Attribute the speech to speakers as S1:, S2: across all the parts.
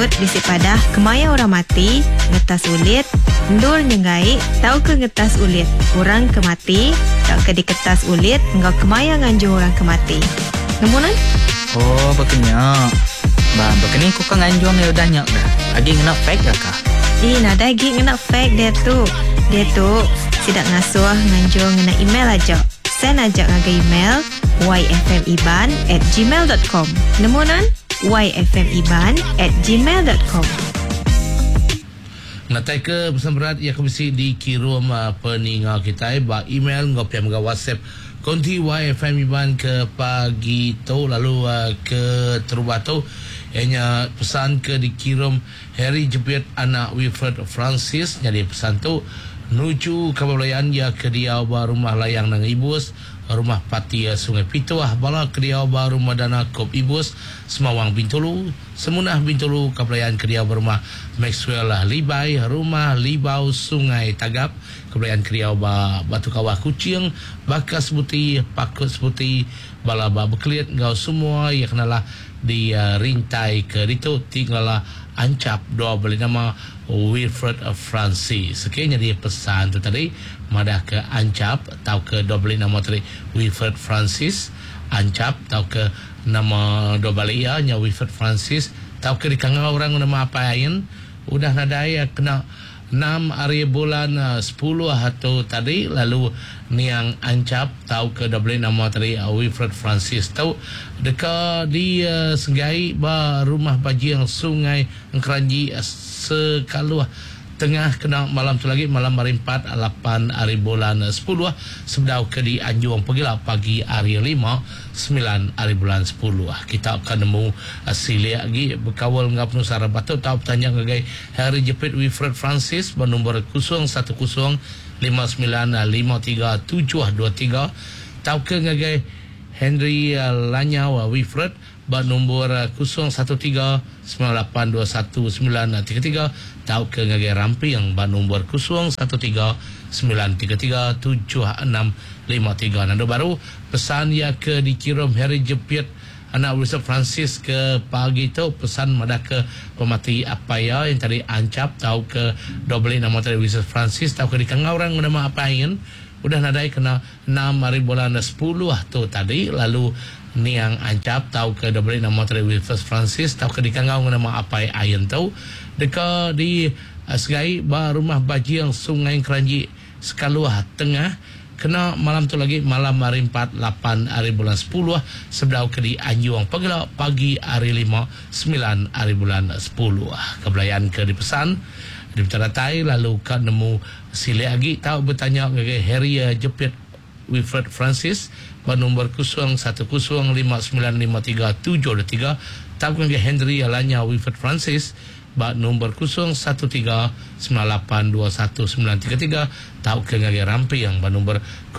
S1: Berikut bisi padah kemaya orang mati, ngetas ulit, ndur nyengai, tau ke ngetas ulit, orang kemati, tak ke di kertas ulit, engkau kemaya nganjur orang kemati. Namunan?
S2: Oh, berkenyak. Berkenyak kau kan nganjur ya udah nyak dah. Lagi ngena fake dah kah?
S1: Nada lagi ngena fake dia tu. Dia tu sidak ngasuh nganjur ngena email aja. Send aja ngaga email yfmiban@gmail.com. Namunan? yfmiban@gmail.com.
S3: Natai ke pesan berat ia kemisi dikirim peningal kita ba email ngopi mga WhatsApp konti yfmiban ke pagi tu lalu ke terubatu ianya pesan ke dikirim Harry Jepit anak Wilfred Francis jadi pesan tu nuju kabayan ya ke dia rumah layang nang ibus rumah pati Sungai Pituah bala kedia baru madana kop ibus Semawang Bintulu semunah Bintulu kaplayan kedia berumah Maxwell Libai rumah Libau Sungai Tagap kaplayan kedia Batu Kawah Kucing Bakas Putih Pakus Putih bala bekliat ngau semua ya kenalah di rintai ke itu tinggallah ancap doa beli nama Wilfred Francis. Sekiranya dia pesan tu tadi madah ke ancap atau ke doa beli nama tadi Wilfred Francis ancap atau ke nama doa beli ya nya Wilfred Francis atau ke di kangau orang nama apa lain udah nadai kena 6 hari bulan 10 atau tadi lalu niang ancap tahu ke double nama tadi Wilfred Francis tahu dekat di Segai ba rumah baji yang Sungai Keranji sekaluah tengah kena malam tu lagi malam hari 4 8 hari bulan 10 sebedau ke di Anjuang Pegila pagi hari 5 9 hari bulan 10 kita akan nemu asili lagi berkawal ngap nusara batu tahu tanya ngagai Harry Jepit Wilfred Francis bernombor 0105353723 tahu ke ngagai Henry Lanyau Wilfred bernombor 0139821933 tahu ke ngagai Rampi yang bernombor 0139337653 nando baru pesan ya ke dikirim Harry Jepit anak Wilfred Francis ke pagi tu pesan madah ke pemati apa ya yang tadi ancap tahu ke double nama tadi Wilfred Francis tahu ke di kangau orang nama apa yang udah nadai kena 6 hari bulan 10 tu tadi lalu niang ancap tahu ke double nama tadi Wilfred Francis tahu ke di kangau nama apa yang tahu dekat di Segai ba rumah baji yang Sungai Keranji sekaluah tengah kena malam tu lagi malam hari 4 8 hari bulan 10 sebedau ke di Anjuang Pegila pagi hari 5 9 hari bulan 10 kebelayan ke dipesan diteratai lalu kan nemu sili lagi tahu bertanya ke Harry Jepit Wilfred Francis bernombor 0105953723 tahu ke Henry Alanya Wilfred Francis nombor 0139821933 tahu ke ngagai Rampi yang bernombor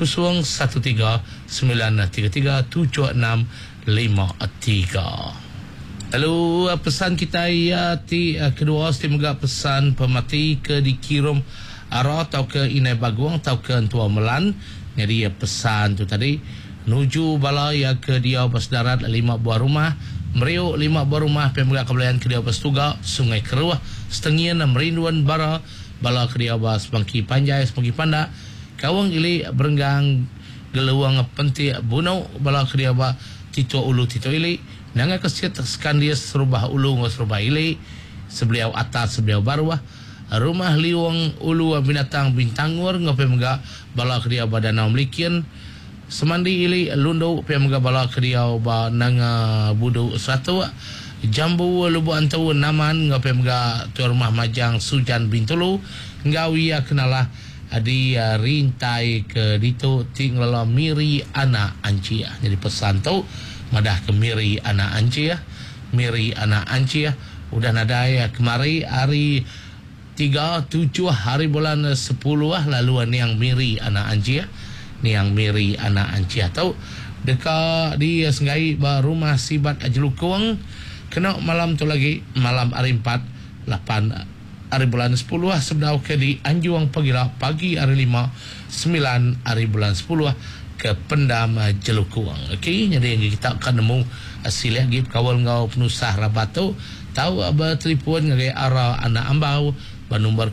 S3: 0139337653. Lalu pesan kita ya kedua semoga pesan pemati ke dikirim arah atau ke Inai Baguang atau ke Antua Melan. Jadi pesan tu tadi nuju bala ya ke dia Darat 5 buah rumah Meriuk 5 buah rumah pemegak kebelayan ke dia Tuga Sungai Keruah Setengian Merinduan Bara bala ke dia Semangki Panjai Semangki Panda Kawang Ili Berenggang Geluang Penti Bunau bala ke dia Tito Ulu Tito Ili Nanga Kesiat Skandias Serubah Ulu Serubah Ili Sebeliau Atas Sebeliau Barwah Rumah Liwang Ulu Binatang Bintangur ngapemegak bala ke dia Danau Melikian Semandi Ili Lundo pemegak bala ke dia Nanga Budu Satu Jambu Lubu Antau Naman ngapemegak tu rumah Majang Sujan Bintulu ngawi kenalah di rintai ke dito tinggal Miri Ana Ancia. Jadi pesan tu madah ke Miri Ana Ancia. Miri Ana Ancia udah nadai kemari hari 7 hari bulan 10 lalu ni yang Miri Ana Ancia. Ni yang Miri Ana Ancia tahu dekat di Segai rumah Sibat Ajlukuang kena malam tu lagi malam hari 4 8 hari bulan 10 sebedau ke di Anjuang Pegila pagi hari 5 9 hari bulan 10 ke Pendam Jelukuang. Okey, jadi kita akan nemu hasil lagi kawal ngau penusah rabatu tahu bertelefon ngagai arah anak ambau bernombor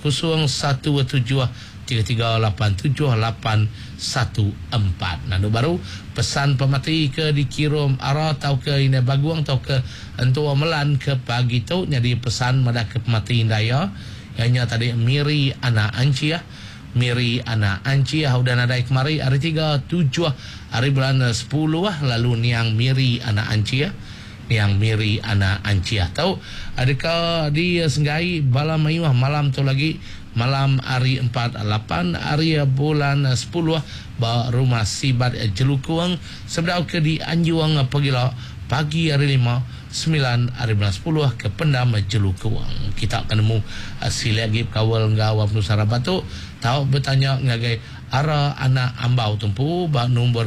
S3: 0173387814. Nando baru pesan pemati ke dikirim arah tau ke ini baguang tau ke entua melan ke pagi tu jadi pesan madah ke pemati indaya ianya tadi Miri anak Ancia. Miri anak Ancia udah nadai kemari hari 37 hari bulan 10 lalu niang Miri anak Ancia. Yang Miri anak Ancia tahu adakah dia senggai bala mayuah malam tu lagi malam hari 48 hari bulan 10 ba rumah sibat Jelukuang sebedau ke di Anjuang pagila pagi hari 5 9 hari bulan 10 ke Pendam Jelukuang. Kita akan nemu hasil lagi kawal ngawam Nusara Batu tahu bertanya ngagai arah anak ambau tempu ba nombor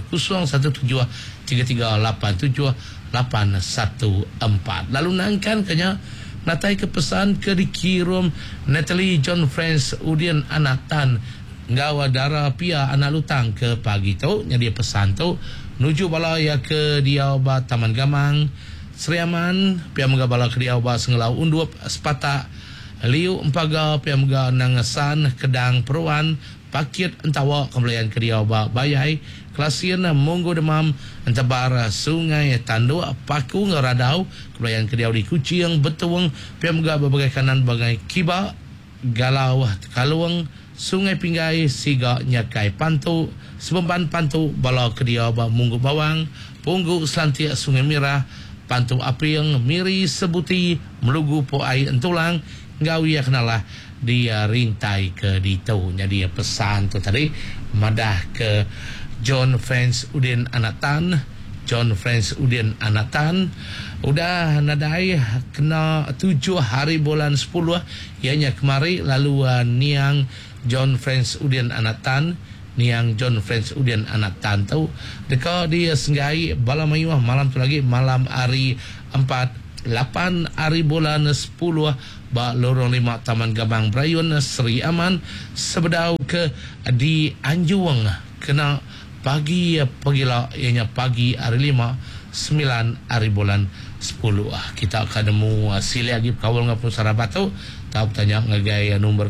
S3: 0173387814. Lalu nangkan kenya natai ke pesan ke dikirim Natalie John Friends Udian anak tan ngawa dara pia anak lutang ke pagi tu jadi pesan tu nuju bala ya ke dia ba Taman Gamang Seriaman pia mga bala ke dia ba Sengelau Undup Sepata Liu Empaga pia mga Nangasan Kedang Peruan Pakit entawa kembalian ke dia ba Bayai Kelasian Monggo Demam Entabar Sungai Tandu Paku Ngaradau kembalian ke dia di Kucing Betuang pia mga berbagai kanan bagai Kiba Galau Kaluang Sungai Pinggai Siga Nyakai Pantu Sebemban Pantu bala ke dia ba Munggu Bawang Punggu Selantia Sungai Mirah Pantu Apiang Miri Sebuti Melugu Poai Entulang Ngawi ya kenalah dia rintai ke ditau. Jadi pesan tu tadi madah ke John Friends Udin Anatan. John Friends Udin Anatan udah nadai kena 7 hari bulan 10 ianya kemari lalu niang John Friends Udin Anatan niang John Friends Udin Anatan tu deka dia senggai bala mayuah malam tu lagi malam hari 8 hari bulan 10 ba lorong 5 Taman Gabang Brayun Seri Aman sebedau ke di Anjuang kena pagi pagila ianya pagi hari 5 9 hari bulan 10. Kita akan nemu hasil lagi kawal ngapun Sarabat tu tahu tanya ngagai nombor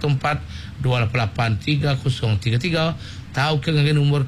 S3: 0148383033 tahu ke ngagai nombor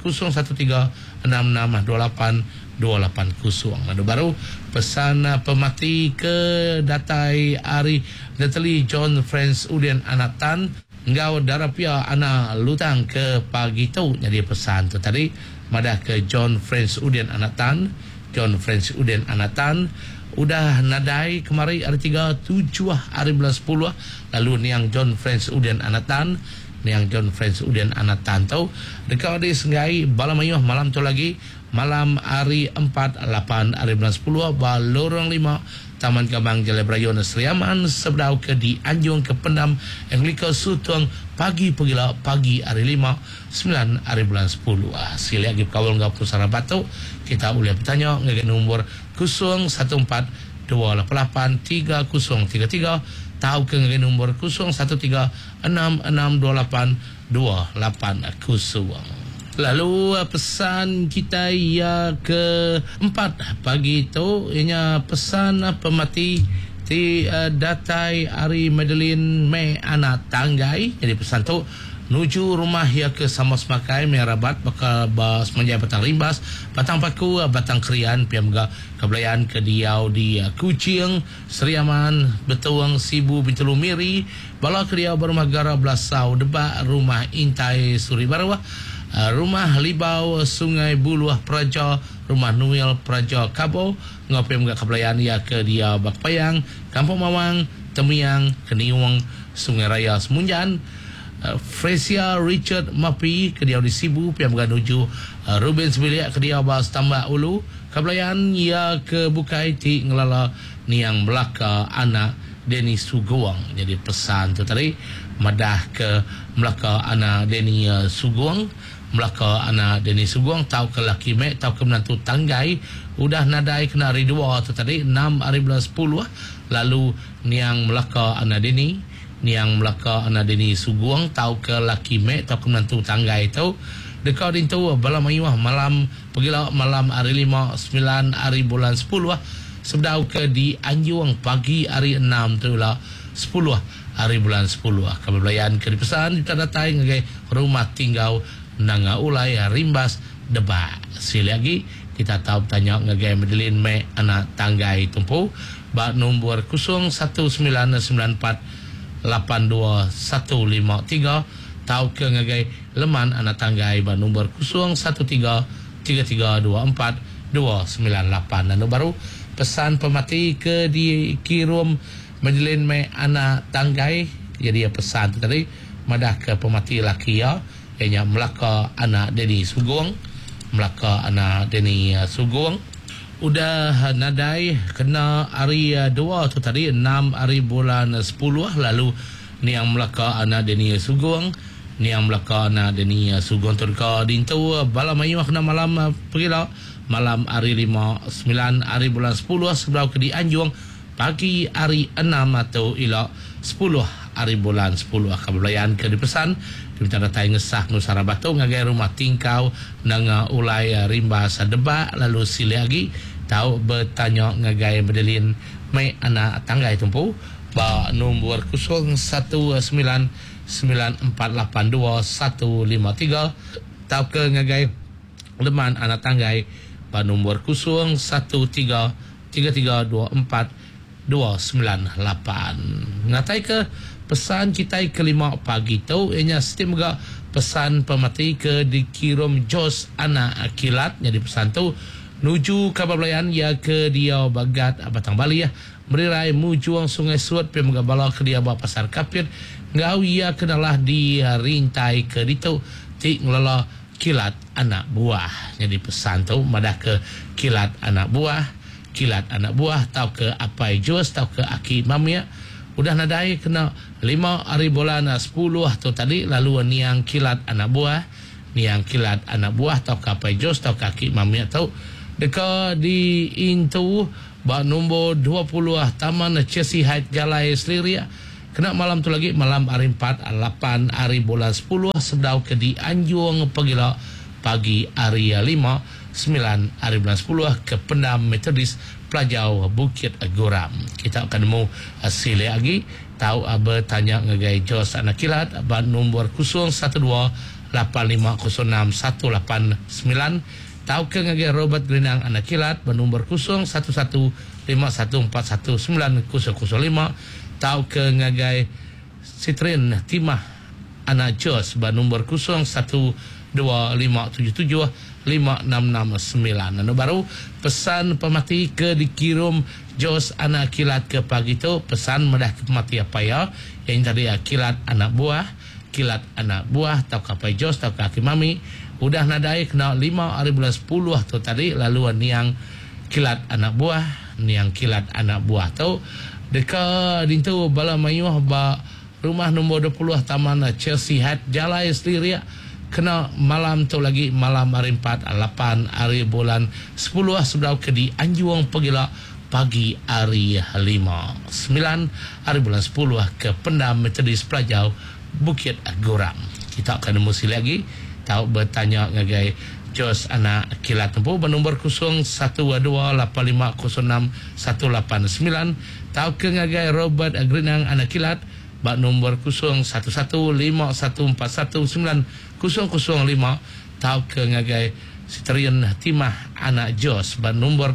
S3: 0136628280. Ada baru pesan pemati ke datai hari Natalie John Friends Udian Anatan ngau darapia ana lutang ke pagi tu jadi pesan tu tadi madah ke John Friends Udian Anatan. John Friends Udian Anatan udah nadai kemari hari 37 hari bulan 10 lalu niang John Friends Udian Anatan niang John Friends Udian Anatan tau dekat di senggai bala mayuh malam tu lagi malam hari 48 hari bulan 10 ba lorong 5 Taman Gabang Jalai Brayon Seriaman sebedau ke di Anjung ke Pendam Anglika Sutuang pagi pagila pagi hari 5 9 hari bulan 10. Sila lagi kawal ngapun Sarabat tu kita boleh bertanya ngagai nombor 0148833033 tahu ke ngagai nombor 0136628280. Lalu pesan kita ya ke-4 pagi tu ianya pesan pemati di datai Ari Madeline Me anak tanggai. Jadi pesan tu nuju rumah ya ke Samos Makai Merabat bakal bas menjadi batang rimbas batang paku batang krian piamga kebelayan ke diau di Kucing Seriaman Betuang Sibu Bintulu Miri bala ke diau berumah gara Belasau Debak rumah Intai Suri Barwah rumah Libau Sungai Buluah Praja rumah Nuil Praja Kabo ngopi mga kebelayan ya ke dia Bakpayang Kampung Mawang Temiang Keniwang Sungai Raya Semunjan Fresia Richard Mapi ke dia di Sibu piam ganuju Ruben Sebilia ke dia Bas Tambak Ulu kebelayan ya ke Bukai ti ngelala niang Melaka anak Denny Suguang. Jadi pesan tu tadi madah ke Melaka anak Denny Suguang Melaka anak Denny Suguang tahu ke laki mek tahu ke menantu tanggai udah nadai kena hari 2 tu tadi 6 hari bulan 10 lalu niang Melaka anak Denny niang Melaka anak Denny Suguang tahu ke laki mek tahu ke menantu tanggai tu dekat itu bala mayuah malam pagila malam hari 5 9 hari bulan 10 Sebdau ke di Anjung pagi hari 6 tu lah 10 hari bulan 10 kabelayan ke dipesan di tanda tai ngagai rumah tinggal nanga ulai rimbas deba. Sekali lagi kita tahu tanya ngagai Madeline me anak tanggai tumpu ba nombor 0994 82153 tahu ke ngagai leman anak tanggai ba nombor 013324 298 dan baru pesan pemati ke di kirum Madeline me anak tanggai. Jadi pesan tu tadi madah ke pemati laki ya ianya Melaka anak Deni Sugong, Melaka anak Deni Sugong udah nadai kena hari 2 tu tadi 6 hari bulan 10 lalu ni yang Melaka anak Deni Sugong ni yang Melaka anak Deni Sugong tu ka dintu bala mayu kena malam pergilah malam hari 5 9 hari bulan 10 sebelah ke di Anjung pagi hari 6 atau ila 10 hari bulan 10 kabelayan ke dipesan diminta datai ngesah Nusara Batu ngagai rumah tingkau nanga ulai rimba sadeba lalu sili lagi tahu bertanya ngagai Madeline mai anak tanggai tumpu ba nombor 0199482153 tahu ke ngagai leman anak tanggai ba nombor 013324 ngatai ke pesan kita kelima pagi tu ianya setiap juga pesan pemati ke dikirim Jos anak kilat jadi pesan tu nuju kabablayan ya ke dia bagat Batang Bali ya merirai mujuang Sungai Suat pe megabala ke dia ba pasar kapir ngau ia kenalah di rintai ke ditu ti ngelala kilat anak buah. Jadi pesan tu madah ke kilat anak buah tahu ke apai Jos tahu ke aki mamia udah nadai kena 5 hari bulan 10 tu tadi lalu niang kilat anak buah tahu ke apai Jos tahu ke aki mamia tahu deka di intu ba nombor 20 Taman Cesihat Jalai Seliria kena malam tu lagi malam hari 4 8 hari bulan 10 sedau ke di Anjung pagila pagi hari 5 9 hari bulan 10 ke Pendam Metodis Pelajau Bukit Goram. Kita akan mau hasil lagi tahu bertanya ngagai Jos anak kilat abad nombor 0128506189 tahu ke ngagai Robert Grenang anak kilat bernombor 0151541905 tahu ke ngagai Citrin Timah anak Jos bernombor 0125775669 anu baru pesan pemati ke dikirim Jos anak kilat ke pagi tu pesan medah ke pemati apa ya yang tadi kilat anak buah tahu kapai Jos tahu kaki mami udah nadai kena 5 hari bulan 10 tu tadi lalu niang kilat anak buah tu dekat dintu bala mayuh ba rumah nombor 20 Taman Cesihat Jalai Seliria kena malam tu lagi malam hari 4 8 hari bulan 10 sebelah ke di Anjung pagila pagi hari 5 9 hari bulan 10 ke Pendam Metodis Pelajau Bukit Goram. Kita akan musi lagi tahu bertanya ngagai Jos anak kilat tempuh bernombor 0128506189 tahu ke ngagai Robert Grenang anak kilat bak nombor 0151414905 tahu ke ngagai Citrin Timah anak Jos bak nombor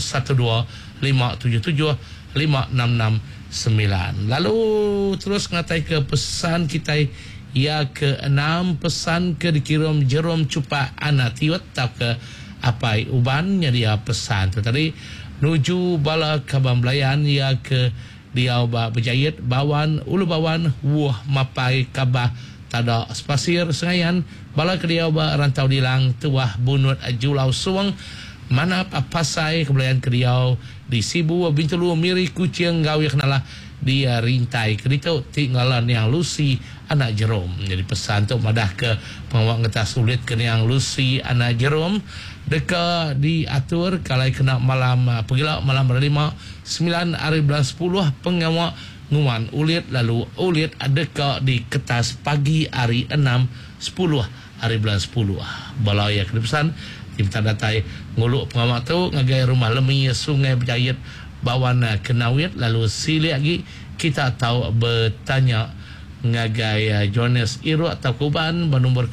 S3: 0125775669. Lalu terus ngatai ke pesan kita ya ke-6 pesan ke dikirim Jerome Cupa anak Tiwat tahu ke apai uban dia pesan tu tadi nuju bala kabamblayan ya ke dia berjayat bawan ulu bawan wah mapai kabah tada spasir sengayan bala ke dia rantau dilang tuah bunut julau suang mana pasai kebelayan ke dia di Sibu Bintulu miri kucing gawi kenalah dia rintai ke dia tinggalan yang Lucy anak Jerome. Jadi pesan tu madah ke pengawak ngetas sulit ke yang Lucy anak Jerome deka diatur kalau kena malam pergilah malam 5 9 hari bulan 10 pengawak nguan ulit lalu ulit adeka di ketas pagi hari 6 10 hari bulan 10 balaya ke pesan Tim datai nguluk pengawak tu ngagai rumah lemi Sungai Berjayat bawan Kenawit lalu sili lagi kita tahu bertanya ngagai Jonas Iru atau Kuban bernombor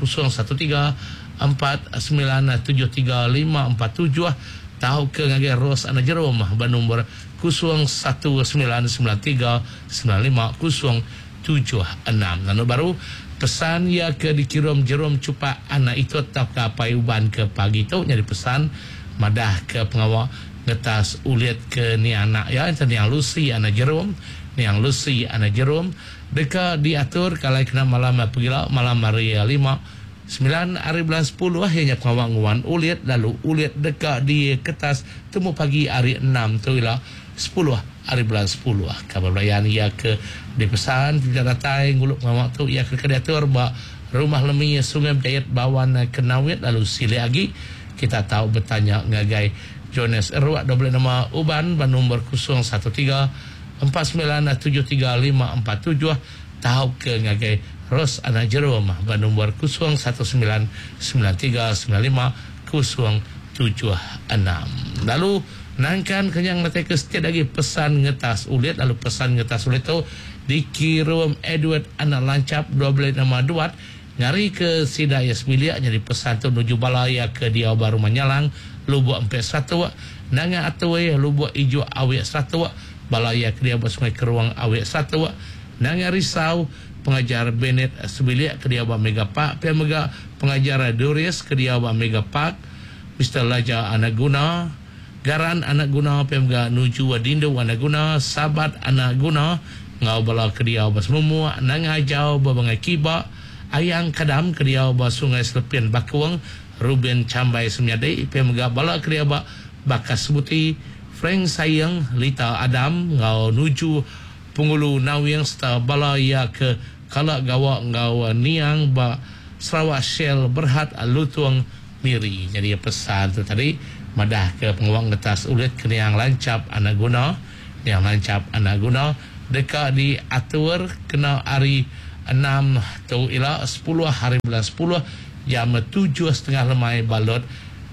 S3: 013-4973-547 tahu ke ngagai Ros Ana Jerom bernombor 0193950776 lalu baru pesan ya ke dikirim Jerom Cupak anak itu tak ke Payuban ke pagi tu jadi pesan madah ke pengawal ngetas ulit ke ni anak ya itu yang Lucy anak Jerom ni yang Lucy anak Jerom dekat diatur kalau kena malam pergilah malam hari 5 9 hari bulan 10 akhirnya pengawal nguan ulit lalu ulit dekat di kertas temu pagi hari 6 tu ialah 10 hari bulan 10 kabar belayan ia ke dipesan tidak datai nguluk pengawal tu ia ke diatur ba rumah lemi Sungai Berjayat bawan Kenawit lalu sili lagi kita tahu bertanya ngagai Jonas Erwak double nama Uban bernombor 0193535547 tahu ke ngagai Ros Ana Jerom bernombor 0119950776 lalu nangkan kenyang nanti ke setiap lagi pesan ngetas ulit lalu pesan ngetas ulit tu dikirim Edward anak lancap 12 nama Duat nyari ke Sidaya Semilia jadi pesan tu menuju balaya ke dia baru menyalang Lubuk 41 nanga atwe Lubuk Ijo Awek 1 balaya ke dia Sungai Keruang Awek 1 nanga Risau pengajar Bennett Semilia ke dia Mega Park Mega pengajar Doris ke dia Mega Park Mr. Laja anak guna Garan anak guna Pemga nuju Wadindo anak guna Sabat anak guna ngau bala ke dia semua nanga Jau babangai Kiba Ayang Kadam ke dia Sungai Selepian Bakuang Ruben Cambai Semyadai Pemga bala ke dia Bakas Buti Frank Sayang Lita Adam ngau nuju Pengulu Nawiang serta bala ia ke Kalak Gawak ngau Niang ba Sarawak Shell Berhad Lutuang Miri jadi pesan tu tadi madah ke pengawak ngetas ulit ke yang lancap anak guna yang lancap anak guna dekat di atur kena hari 6 tu ila 10 hari bulan 10 jam 7.30 lemai balot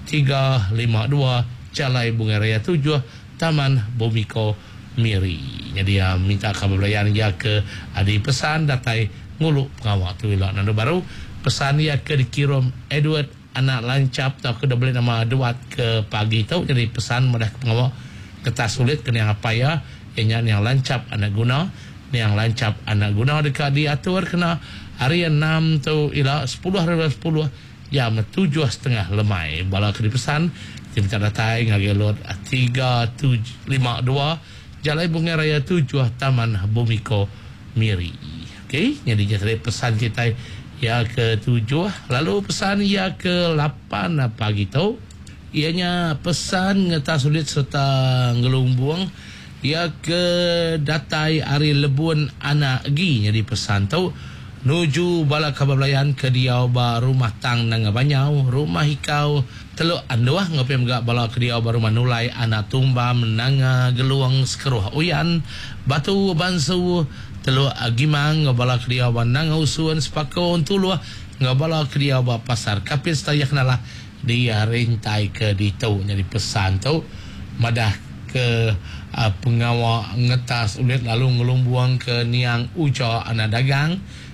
S3: 352 Calai Bunga Raya 7 Taman Bomiko Miri jadi minta kabar belayan ya ke adi pesan datai nguluk pengawak tu ila nando baru pesan ya ke dikirim Edward anak lancap tau ke double nama Duat ke pagi tau jadi pesan madah ke pengawal kertas sulit kena yang apa ya yang lancap anak guna yang lancap anak guna dekat diatur kena hari 6 tu ila 10 hari 10 jam 7.30 lemai bala ke dipesan kita datai ngagelot 3752 Jalai Bunga Raya 7 Taman Bomiko Miri okey jadi jadi pesan kita ya ke-7 lalu pesan ya ke-8 pagi tu ianya pesan ngetas sulit serta ngelumbuang ya ke datai hari lebun anak gi jadi pesan tu nuju bala kabar belayan ke diau ba rumah tang nang banyau rumah hikau teluk anduah ngopi megak bala ke diau ba rumah nulai anak tumbam nanga geluang sekeruh uyan batu bansu teluk agimang ngabala kedia wanang usuan sepakon tuluah ngabala kedia ba pasar kapis tayak nalah dia rentai ke ditau jadi pesan tu madah ke pengawal ngetas ulit lalu ngelumbuang ke niang uja anak dagang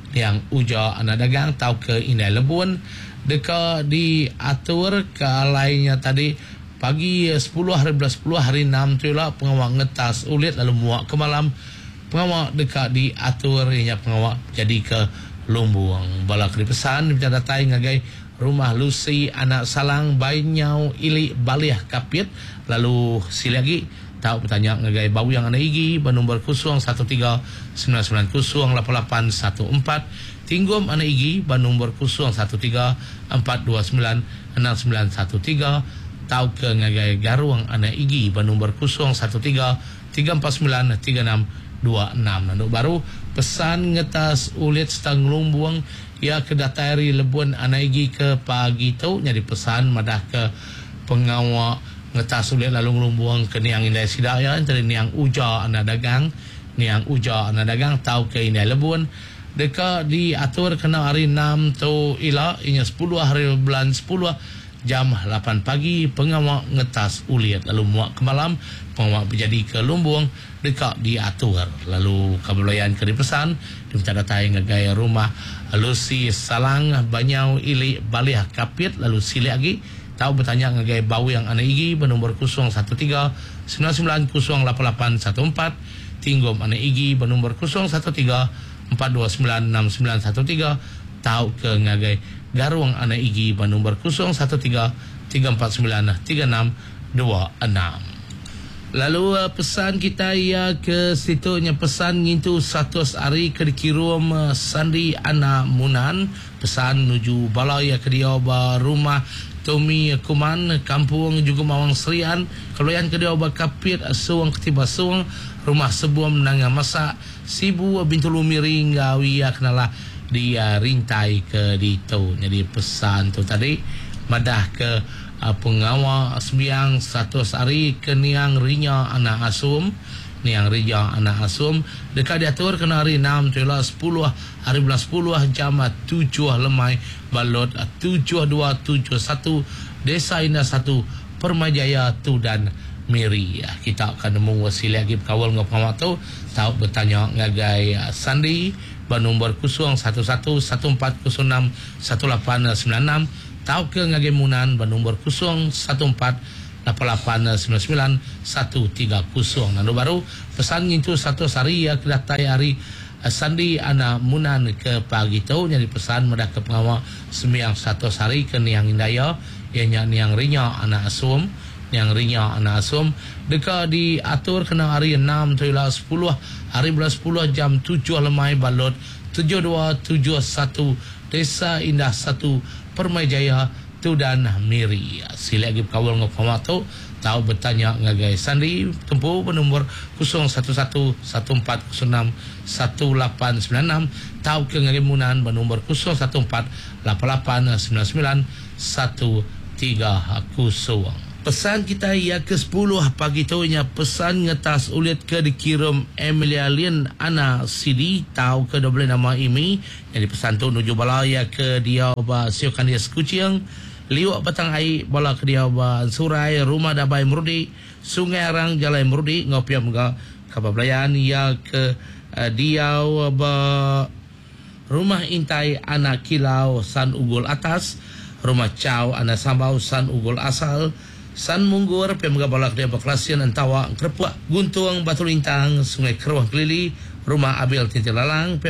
S3: tahu ke Inai Lebun dekat di atur ke lainnya tadi pagi 10 hari 10 hari 6 tu lah pengawal ngetas ulit lalu muak ke malam pengawak dekat di atur ianya pengawak jadi ke Lumbuang bala ke pesan kita datai ngagai rumah Lucy anak Salang Bainyau Ili Baliah Kapit lalu sila lagi tahu bertanya ngagai bau yang anak igi bernombor 0139908814 Tinggum anak igi bernombor 0134296913 tahu ke ngagai Garuang anak igi bernombor 0133493626 nanduk baru pesan ngetas ulit setang lumbuang ya ke datari lebun anaigi ke pagi tu jadi pesan madah ke pengawak ngetas ulit lalu lumbuang ke niang Indai Sidaya antara niang uja anak dagang tahu ke Indai Lebun dekat diatur kena hari 6 tu ila inya 10 hari bulan 10 jam 8 pagi pengawak ngetas uliat, lalu muak ke malam pengawak berjadi ke lumbung dekat diatur, lalu kabelayan ke dipesan diminta datai ngagai rumah Lucy Salang Banyau Ilik Balih Kapit, lalu sili lagi tahu bertanya ngagai bau yang ana igi bernombor 013 99088814, tinggom ana igi bernombor 013 4296913, tahu ke ngagai garuang ana igi bernombor 013 3493626. Lalu pesan kita ya ke situnya pesan ngintu 100 hari ke dikirim Sandi Ana Munan, pesan menuju balai ke dia rumah Tommy Kuman kampung juga Mawang Serian, keloyan ke dia Kapit Suang ketiba Suang rumah sebuah menangga masak Sibu Bintulu Miring gawi ya kenalah dia rintai ke dito. Jadi pesan tu tadi madah ke pengawal sembiang 100 hari ke Niang Rinya anak asum, Niang Rinya anak asum dekat diatur kena hari 6 10 hari bulan 10 jam 7 lemai balot 7271 Desa Indah 1 Permajaya Tudan Miri. Kita akan nemu wasili lagi kawal ngapawak tu tahu bertanya ngagai Sandi bernombor 0111406186, tahu ke ngagai Munan bernombor 0148899130. Lalu baru pesan itu 1 hari ya kedatai hari Sandi Ana Munan ke pagi tu, jadi pesan medah ke pengawal sembiang 1 hari ke Niang Indaya ianya Niang Rinya anak asum, Niang Rinya anak asum dekat diatur kena hari 6 10 hari bulan 10 jam 7 lemai balot 7271 Desa Indah 1 Permajaya Tudan Miri. Sila lagi kawal ngapawak tu tahu bertanya ngagai Sandi tempuh bernombor 0114061896, tahu ke ngagai Munan bernombor 0148899130. Pesan kita ya ke 10 pagi tu nya pesan ngetas ulit ke dikirim Emilia Lin Ana Sidi, tahu ke double nama Imi. Jadi pesan tu menuju balaya ke dia ba siokan dia Sekucing, liwak batang air bala ke dia ba Surai rumah Dabai Murdi, Sungai Arang Jalai Murdi ngopiam ga kabablayan ya ke dia ba rumah Intai anak Kilau San Ugul Atas, rumah Chow anak Sambau San Ugul Asal, San Munggur pemga balak dia baklasian Antawa Krepua Guntung Batu Lintang Sungai Keruah Kelili rumah Abil Tintilalang